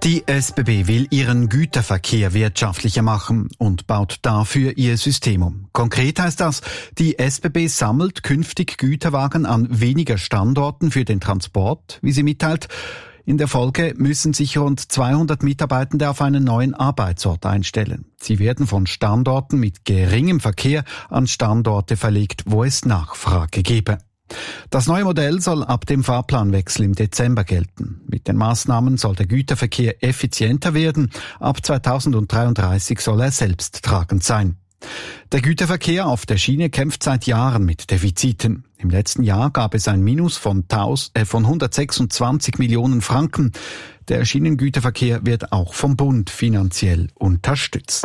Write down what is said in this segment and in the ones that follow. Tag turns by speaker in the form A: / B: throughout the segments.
A: Die SBB will ihren Güterverkehr wirtschaftlicher machen und baut dafür ihr System um. Konkret heißt das, die SBB sammelt künftig Güterwagen an weniger Standorten für den Transport, wie sie mitteilt. In der Folge müssen sich rund 200 Mitarbeitende auf einen neuen Arbeitsort einstellen. Sie werden von Standorten mit geringem Verkehr an Standorte verlegt, wo es Nachfrage gebe. Das neue Modell soll ab dem Fahrplanwechsel im Dezember gelten. Mit den Maßnahmen soll der Güterverkehr effizienter werden. Ab 2033 soll er selbsttragend sein. Der Güterverkehr auf der Schiene kämpft seit Jahren mit Defiziten. Im letzten Jahr gab es ein Minus von 126 Millionen Franken. Der Schienengüterverkehr wird auch vom Bund finanziell unterstützt.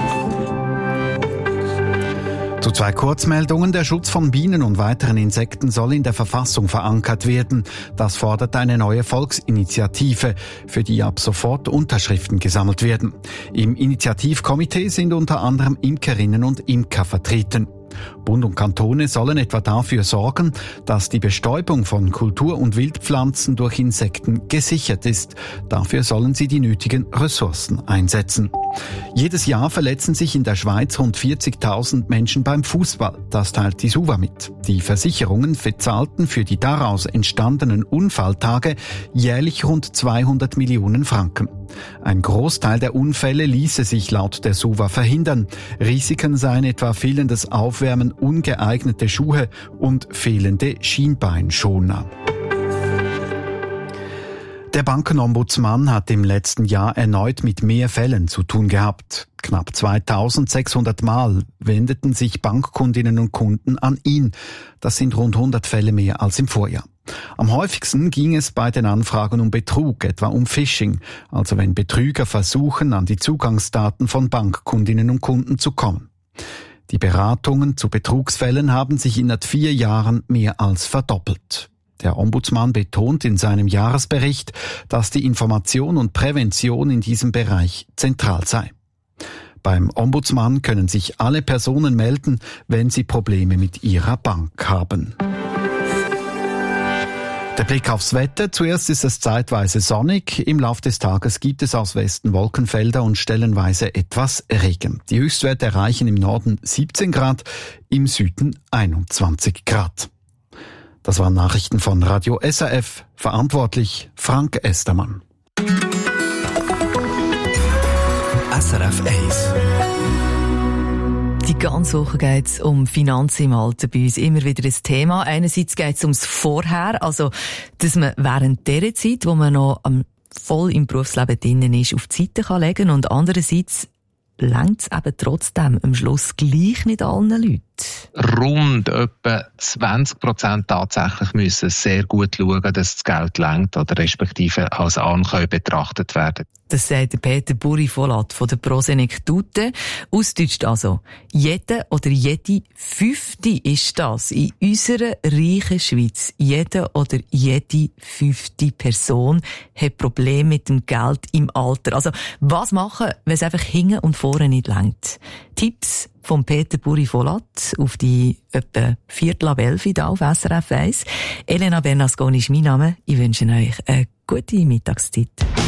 A: Zu zwei Kurzmeldungen. Der Schutz von Bienen und weiteren Insekten soll in der Verfassung verankert werden. Das fordert eine neue Volksinitiative, für die ab sofort Unterschriften gesammelt werden. Im Initiativkomitee sind unter anderem Imkerinnen und Imker vertreten. Bund und Kantone sollen etwa dafür sorgen, dass die Bestäubung von Kultur- und Wildpflanzen durch Insekten gesichert ist. Dafür sollen sie die nötigen Ressourcen einsetzen. Jedes Jahr verletzen sich in der Schweiz rund 40.000 Menschen beim Fußball. Das teilt die SUVA mit. Die Versicherungen bezahlten für die daraus entstandenen Unfalltage jährlich rund 200 Millionen Franken. Ein Großteil der Unfälle ließe sich laut der SUVA verhindern. Risiken seien etwa fehlendes Aufwärmen, ungeeignete Schuhe und fehlende Schienbeinschoner. Der Bankenombudsmann hat im letzten Jahr erneut mit mehr Fällen zu tun gehabt. Knapp 2600 Mal wendeten sich Bankkundinnen und Kunden an ihn. Das sind rund 100 Fälle mehr als im Vorjahr. Am häufigsten ging es bei den Anfragen um Betrug, etwa um Phishing, also wenn Betrüger versuchen, an die Zugangsdaten von Bankkundinnen und Kunden zu kommen. Die Beratungen zu Betrugsfällen haben sich in 4 Jahren mehr als verdoppelt. Der Ombudsmann betont in seinem Jahresbericht, dass die Information und Prävention in diesem Bereich zentral sei. Beim Ombudsmann können sich alle Personen melden, wenn sie Probleme mit ihrer Bank haben. Der Blick aufs Wetter. Zuerst ist es zeitweise sonnig. Im Laufe des Tages gibt es aus Westen Wolkenfelder und stellenweise etwas Regen. Die Höchstwerte erreichen im Norden 17 Grad, im Süden 21 Grad. Das waren Nachrichten von Radio SRF. Verantwortlich Frank Estermann.
B: SRF 1.
C: Die ganze Woche geht es um Finanzen im Alter bei uns. Immer wieder ein Thema. Einerseits geht es ums Vorher, also dass man während der Zeit, wo man noch voll im Berufsleben drinnen ist, auf die Seite legen kann. Und andererseits reicht es eben trotzdem am Schluss gleich nicht allen Leuten.
D: Rund etwa 20% tatsächlich müssen sehr gut schauen, dass das Geld reicht oder respektive als Ankäufe betrachtet werden.
C: Das sagt Peter Buri-Volat von der Prosenektute. Ausdeutscht also, jeder oder jede Fünfte ist das in unserer reichen Schweiz. Jeder oder jede 5. Person hat Probleme mit dem Geld im Alter. Also, was machen, wenn es einfach hinten und vorne nicht reicht? Tipps von Peter Buri-Volat auf die etwa 10:45 hier auf SRF 1. Elena Bernasconi ist mein Name. Ich wünsche euch eine gute Mittagszeit.